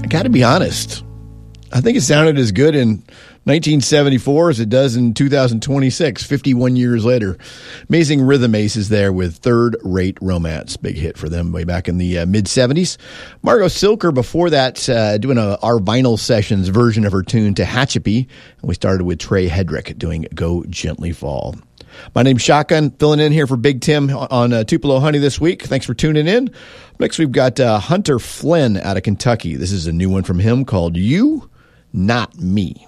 I got to be honest, I think it sounded as good in 1974 as it does in 2026, 51 years later. Amazing Rhythm Aces there with Third Rate Romance. Big hit for them way back in the mid-'70s. Margot Silker before that doing our vinyl sessions version of her tune to Hatchapee. And we started with Trey Hedrick doing Go Gently Fall. My name's Shotgun, filling in here for Big Tim on Tupelo Honey this week. Thanks for tuning in. Next, we've got Hunter Flynn out of Kentucky. This is a new one from him called You, Not Me.